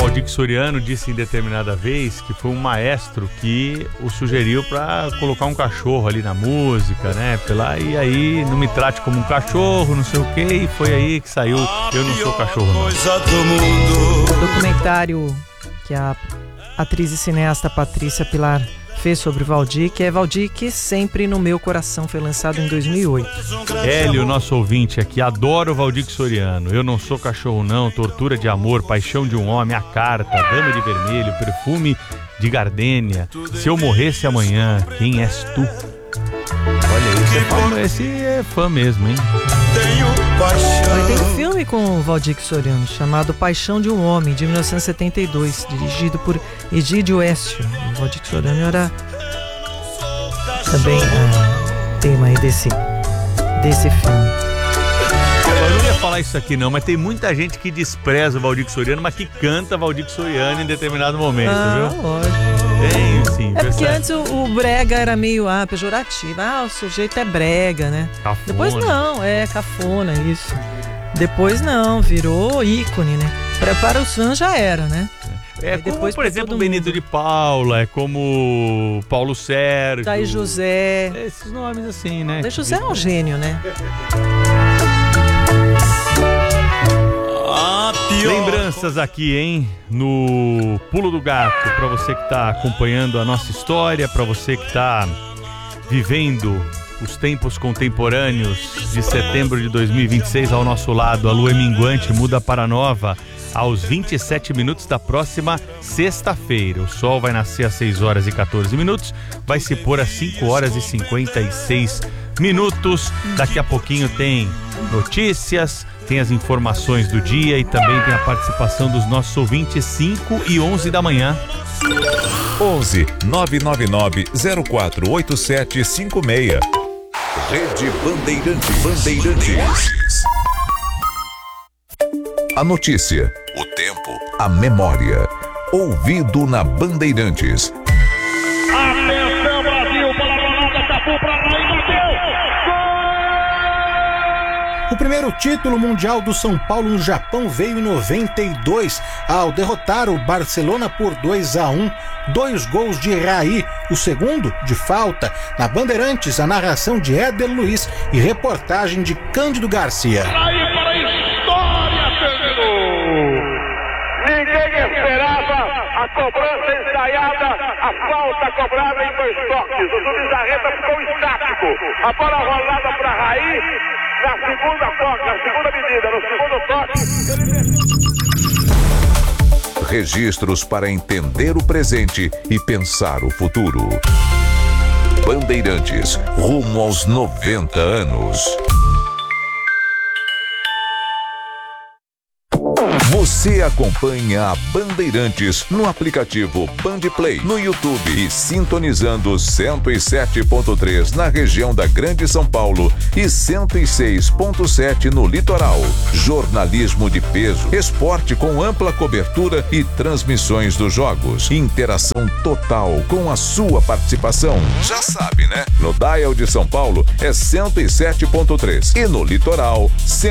Valdir Soriano disse em determinada vez que foi um maestro que o sugeriu para colocar um cachorro ali na música, né? E aí, não me trate como um cachorro, não sei o quê, e foi aí que saiu Eu Não Sou Cachorro Não. O documentário que a atriz e cineasta Patrícia Pilar fez sobre o Valdir, que é Valdir que sempre no meu coração, foi lançado em 2008. Hélio, nosso ouvinte aqui, adoro o Valdir Soriano. Eu Não Sou Cachorro Não, Tortura de Amor, Paixão de um Homem, A Carta, Dama de Vermelho, Perfume de Gardênia, Se Eu Morresse Amanhã, Quem És Tu? Olha aí, esse é fã mesmo, hein? Tem um filme com o Valdir Soriano chamado Paixão de um Homem, de 1972, dirigido por Egídio Oeste. O Valdir Soriano era também tema aí desse filme. Eu não ia falar isso aqui não, mas tem muita gente que despreza o Valdir Soriano, mas que canta Valdir Soriano em determinado momento, viu? Lógico. Tem, sim. É porque antes o brega era meio pejorativo. O sujeito é brega, né? Cafona. Depois não, cafona, isso. Depois não, virou ícone, né? Para os fãs já era, né? É como, depois, por exemplo, Benito de Paula, é como Paulo Sérgio. Daí José. Esses nomes assim, né? Daí José é um gênio, né? Lembranças aqui, hein? No Pulo do Gato, para você que está acompanhando a nossa história, para você que está vivendo os tempos contemporâneos de setembro de 2026 ao nosso lado. A lua é minguante, muda para nova aos 27 minutos da próxima sexta-feira. O sol vai nascer às 6 horas e 14 minutos, vai se pôr às 5 horas e 56 minutos. Daqui a pouquinho tem notícias, tem as informações do dia e também tem a participação dos nossos ouvintes, 5 e 11 da manhã. 11 999 048756. Rede Bandeirantes. A notícia, o tempo, a memória. Ouvido na Bandeirantes. Atenção, Brasil, bola rolada, Cafu pra lá e bateu! O primeiro título mundial do São Paulo no Japão veio em 92, ao derrotar o Barcelona por 2-1, 2 gols de Raí, o segundo de falta. Na Bandeirantes, a narração de Éder Luiz e reportagem de Cândido Garcia. Raí para a história, terminou! Ninguém esperava a cobrança ensaiada, a falta cobrada em 2 toques. O Zubizarreta ficou estático. A bola rolada para Raí. Na segunda medida, no segundo toque. Registros para entender o presente e pensar o futuro. Bandeirantes, rumo aos 90 anos. Você acompanha a Bandeirantes no aplicativo Bandplay, no YouTube e sintonizando 107.3 na região da Grande São Paulo e 106.7 no litoral. Jornalismo de peso, esporte com ampla cobertura e transmissões dos jogos. Interação total com a sua participação. Já sabe, né? No dial de São Paulo é 107.3 e no litoral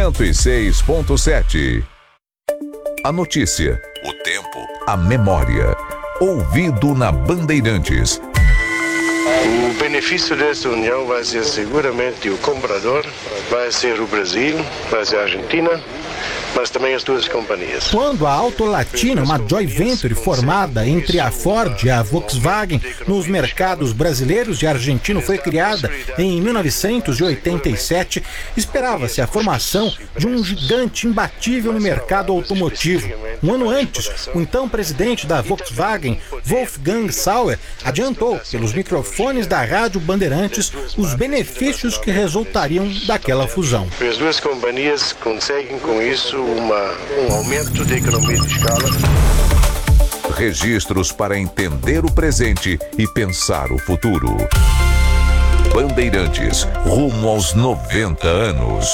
106.7. A notícia, o tempo, a memória. Ouvido na Bandeirantes. O benefício desta união vai ser seguramente o comprador, vai ser o Brasil, vai ser a Argentina, mas também as duas companhias. Quando a Auto Latina, uma joint venture formada entre a Ford e a Volkswagen nos mercados brasileiros e argentino, foi criada em 1987, esperava-se a formação de um gigante imbatível no mercado automotivo. Um ano antes, o então presidente da Volkswagen, Wolfgang Sauer, adiantou pelos microfones da Rádio Bandeirantes os benefícios que resultariam daquela fusão. As duas companhias conseguem com isso um aumento de economia de escala. Registros para entender o presente e pensar o futuro. Bandeirantes, rumo aos 90 anos.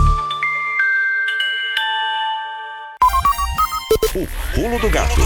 O Pulo do Gato.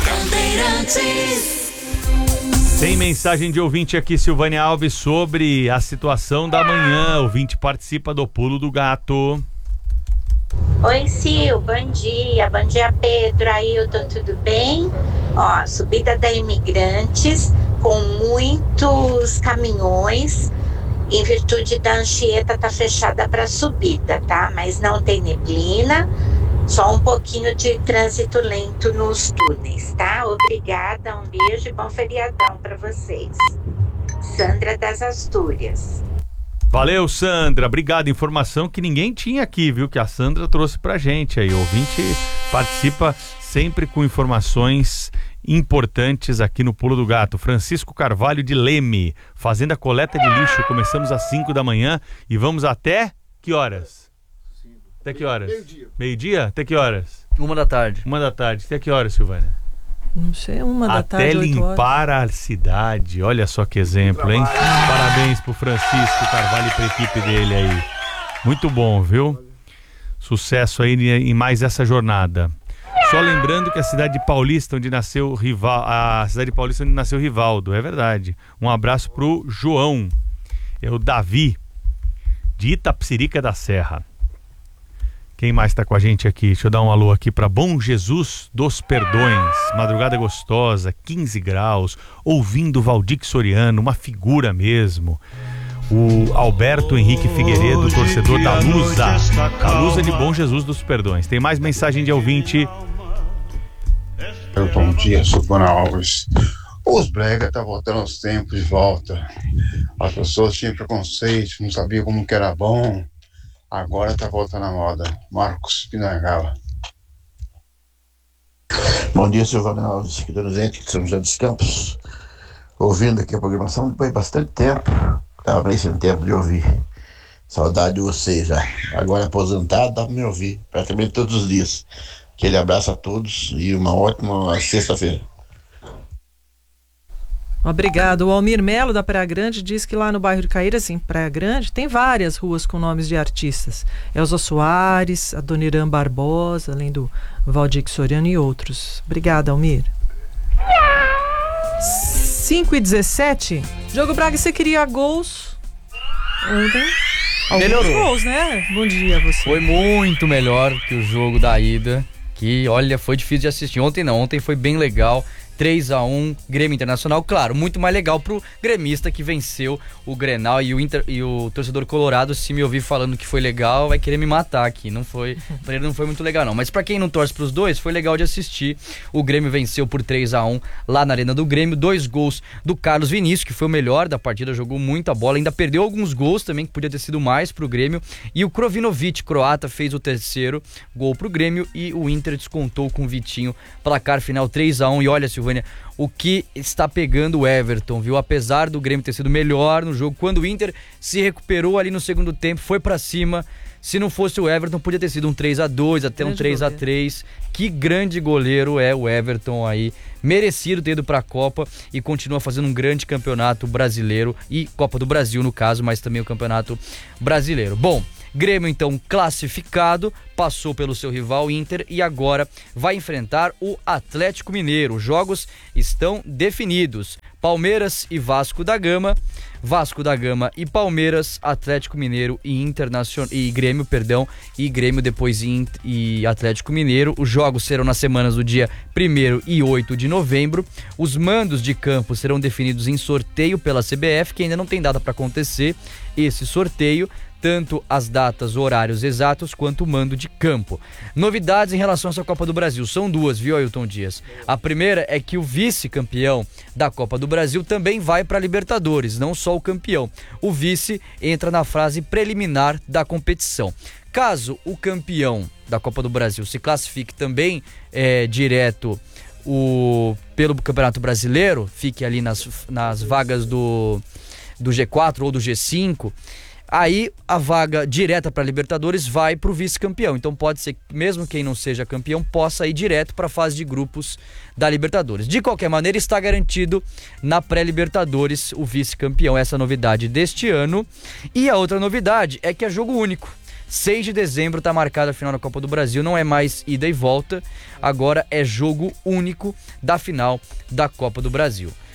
Tem mensagem de ouvinte aqui, Silvânia Alves, sobre a situação da manhã. Ouvinte participa do Pulo do Gato. Oi, Sil, bom dia. Bom dia, Pedro, Ailton, tudo bem? Ó, subida da Imigrantes com muitos caminhões. Em virtude da Anchieta tá fechada para subida, tá? Mas não tem neblina, só um pouquinho de trânsito lento nos túneis, tá? Obrigada, um beijo e bom feriadão para vocês. Sandra das Astúrias. Valeu, Sandra. Obrigado. Informação que ninguém tinha aqui, viu? Que a Sandra trouxe pra gente aí. O ouvinte participa sempre com informações importantes aqui no Pulo do Gato. Francisco Carvalho de Leme, fazendo a coleta de lixo. Começamos às 5 da manhã e vamos até que horas? Até que horas? Meio-dia? Até que horas? 1 da tarde. 1 da tarde. Até que horas, Silvânia? Não sei, 1 da tarde, até limpar a cidade. Olha só que exemplo, hein? Parabéns pro Francisco Carvalho e pra equipe dele aí. Muito bom, viu? Sucesso aí em mais essa jornada. Só lembrando que a cidade paulista onde nasceu Rivaldo, é verdade. Um abraço pro João, é o Davi, de Itapecerica da Serra. Quem mais tá com a gente aqui? Deixa eu dar um alô aqui para Bom Jesus dos Perdões. Madrugada gostosa, 15 graus, ouvindo Valdir Soriano, uma figura mesmo. O Alberto Henrique Figueiredo, torcedor da Lusa de Bom Jesus dos Perdões. Tem mais mensagem de ouvinte. Bom dia, Silvana Alves. Os brega tá voltando aos tempos de volta. As pessoas tinham preconceito, não sabiam como que era bom. Agora tá voltando à moda. Marcos Pinangala. Bom dia, Silvana Alves, aqui do Nuzente, de São José dos Campos. Ouvindo aqui a programação depois de bastante tempo. Tava precisando tempo de ouvir. Saudade de vocês já. Agora aposentado, dá pra me ouvir praticamente todos os dias. Aquele abraço a todos e uma ótima sexta-feira. Obrigado. O Almir Melo, da Praia Grande, diz que lá no bairro de Caíras, em Praia Grande, tem várias ruas com nomes de artistas. Elza Soares, a Dona Irã Barbosa, além do Valdir Soriano e outros. Obrigada, Almir. 5h17. Diogo Braga, você queria gols ontem? Melhorou. Gols, né? Bom dia a você. Foi muito melhor que o jogo da ida, que, olha, foi difícil de assistir. Ontem foi bem legal. 3-1, Grêmio Internacional, claro, muito mais legal pro gremista que venceu o Grenal e o torcedor colorado, se me ouvir falando que foi legal, vai querer me matar aqui, pra ele não foi muito legal não, mas pra quem não torce pros dois, foi legal de assistir. O Grêmio venceu por 3-1 lá na Arena do Grêmio, 2 gols do Carlos Vinícius, que foi o melhor da partida, jogou muita bola, ainda perdeu alguns gols também, que podia ter sido mais pro Grêmio, e o Krovinovic, croata, fez o 3º gol pro Grêmio, e o Inter descontou com o Vitinho, placar final 3-1, e olha, Silvânia, o que está pegando o Everton, viu? Apesar do Grêmio ter sido melhor no jogo, quando o Inter se recuperou ali no segundo tempo, foi pra cima. Se não fosse o Everton, podia ter sido um 3-2, até um 3-3. Que grande goleiro é o Everton aí. Merecido ter ido pra Copa e continua fazendo um grande campeonato brasileiro e Copa do Brasil, no caso, mas também o campeonato brasileiro. Bom, Grêmio então classificado, passou pelo seu rival Inter e agora vai enfrentar o Atlético Mineiro. Os jogos estão definidos: Palmeiras e Vasco da Gama, Vasco da Gama e Palmeiras, Atlético Mineiro e Grêmio, e Grêmio depois e Atlético Mineiro. Os jogos serão nas semanas do dia 1º e 8 de novembro. Os mandos de campo serão definidos em sorteio pela CBF, que ainda não tem data para acontecer esse sorteio, tanto as datas, horários exatos, quanto o mando de campo. Novidades em relação a essa Copa do Brasil, são duas, viu, Ailton Dias? A primeira é que o vice-campeão da Copa do Brasil também vai para a Libertadores, não só o campeão. O vice entra na fase preliminar da competição. Caso o campeão da Copa do Brasil se classifique também direto pelo Campeonato Brasileiro, fique ali nas vagas do G4 ou do G5, aí a vaga direta para a Libertadores vai para o vice-campeão. Então pode ser que mesmo quem não seja campeão possa ir direto para a fase de grupos da Libertadores. De qualquer maneira, está garantido na pré-Libertadores o vice-campeão. Essa é a novidade deste ano. E a outra novidade é que é jogo único. 6 de dezembro está marcada a final da Copa do Brasil, não é mais ida e volta, agora é jogo único da final da Copa do Brasil.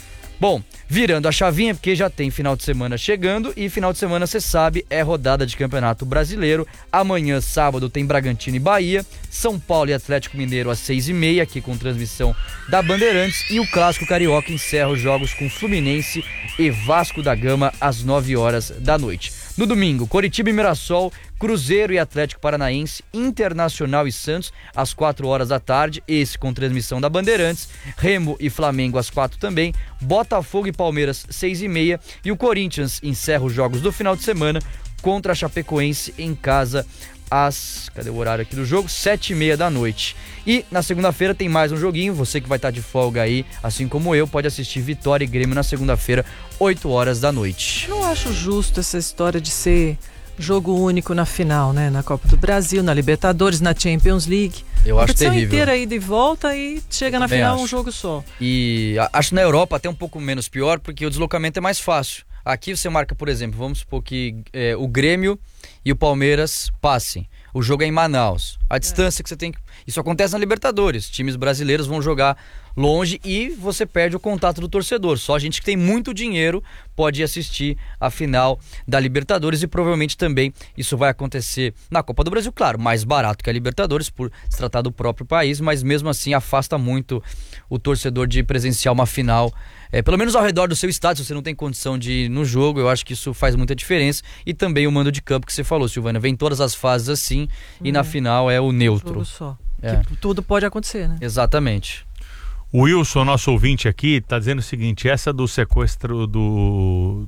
Bom, virando a chavinha, porque já tem final de semana chegando e final de semana, você sabe, é rodada de Campeonato Brasileiro. Amanhã, sábado, tem Bragantino e Bahia, São Paulo e Atlético Mineiro às 6h30, aqui com transmissão da Bandeirantes, e o Clássico Carioca encerra os jogos com Fluminense e Vasco da Gama às 9h da noite. No domingo, Coritiba e Mirassol, Cruzeiro e Atlético Paranaense, Internacional e Santos às 4h da tarde, esse com transmissão da Bandeirantes, Remo e Flamengo às 4h também, Botafogo e Palmeiras 6h30, e o Corinthians encerra os jogos do final de semana contra a Chapecoense em casa às, cadê o horário aqui do jogo? 7h30 da noite. E na segunda-feira tem mais um joguinho, você que vai estar de folga aí, assim como eu, pode assistir Vitória e Grêmio na segunda-feira, 8h da noite. Eu acho justo essa história de ser jogo único na final, né? Na Copa do Brasil, na Libertadores, na Champions League. Eu acho terrível. A inteira ida e volta e chega na final um jogo só. E acho na Europa até um pouco menos pior, porque o deslocamento é mais fácil. Aqui você marca, por exemplo, vamos supor que o Grêmio e o Palmeiras passem. O jogo é em Manaus. A distância que você tem... Isso acontece na Libertadores. Times brasileiros vão jogar longe e você perde o contato do torcedor. Só a gente que tem muito dinheiro pode assistir a final da Libertadores, e provavelmente também isso vai acontecer na Copa do Brasil. Claro, mais barato que a Libertadores por se tratar do próprio país, mas mesmo assim afasta muito o torcedor de presenciar uma final, pelo menos ao redor do seu estádio. Se você não tem condição de ir no jogo, eu acho que isso faz muita diferença. E também o mando de campo que você falou, Silvana, vem todas as fases assim, e na final é o neutro. Jogo só. Que tudo pode acontecer, né? Exatamente. O Wilson, nosso ouvinte aqui, está dizendo o seguinte: essa do sequestro do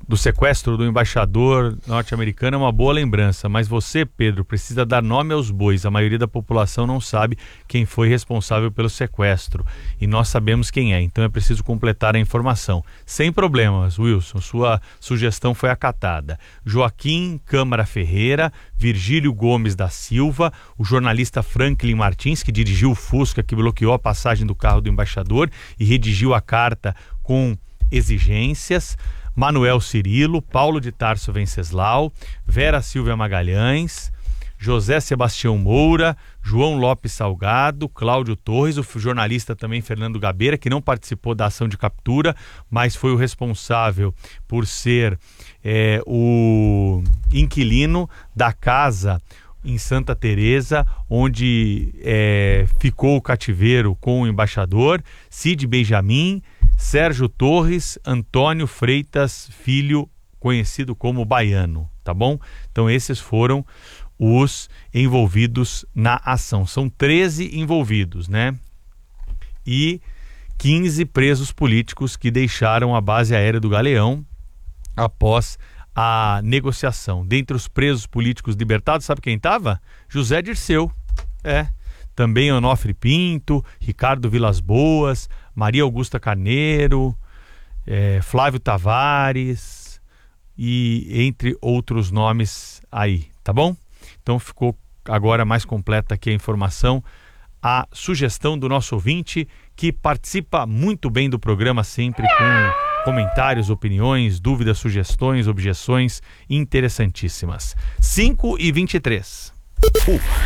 embaixador norte-americano é uma boa lembrança, mas você, Pedro, precisa dar nome aos bois. A maioria da população não sabe quem foi responsável pelo sequestro, e nós sabemos quem é, então é preciso completar a informação. Sem problemas, Wilson, sua sugestão foi acatada. Joaquim Câmara Ferreira, Virgílio Gomes da Silva, o jornalista Franklin Martins, que dirigiu o Fusca que bloqueou a passagem do carro do embaixador e redigiu a carta com exigências, Manuel Cirilo, Paulo de Tarso Venceslau, Vera Silvia Magalhães, José Sebastião Moura, João Lopes Salgado, Cláudio Torres, o jornalista também Fernando Gabeira, que não participou da ação de captura, mas foi o responsável por ser o inquilino da casa em Santa Teresa, onde ficou o cativeiro com o embaixador, Cid Benjamin, Sérgio Torres, Antônio Freitas Filho, conhecido como Baiano, tá bom? Então esses foram os envolvidos na ação. São 13 envolvidos, né? E 15 presos políticos que deixaram a base aérea do Galeão após a negociação. Dentre os presos políticos libertados, sabe quem estava? José Dirceu. Também Onofre Pinto, Ricardo Vilas Boas, Maria Augusta Carneiro, Flávio Tavares, e entre outros nomes aí, tá bom? Então ficou agora mais completa aqui a informação, a sugestão do nosso ouvinte, que participa muito bem do programa, sempre com comentários, opiniões, dúvidas, sugestões, objeções interessantíssimas. 5h23.